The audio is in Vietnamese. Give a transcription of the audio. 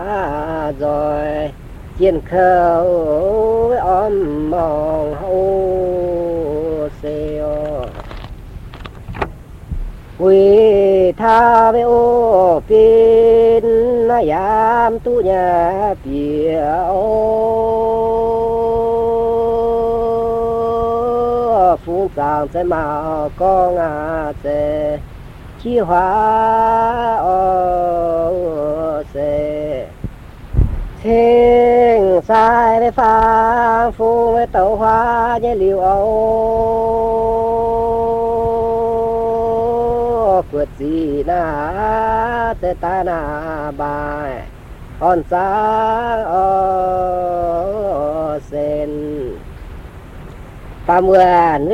rồi chiến khâu om mong hô xeo quy tha với ô pin na yam tu nhà bia ô phun sang sẽ mạo con à sẽ chi hóa ô sẽ thiên sai với pha phu với tàu hoa với liều âu quật gì na tê ta na bài con sáng ô sen ประเมิน